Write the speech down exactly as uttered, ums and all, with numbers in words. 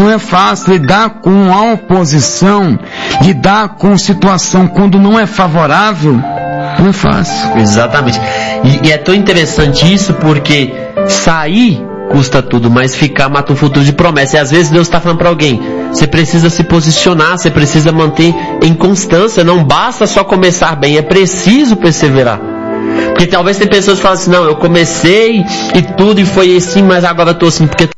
não é fácil lidar com a oposição, lidar com situação quando não é favorável, não é fácil. Exatamente. E, e é tão interessante isso porque sair custa tudo, mas ficar mata um futuro de promessa. E às vezes Deus está falando para alguém, você precisa se posicionar, você precisa manter em constância, não basta só começar bem, é preciso perseverar. Porque talvez tem pessoas que falam assim, não, eu comecei e tudo e foi assim, mas agora eu estou assim, porque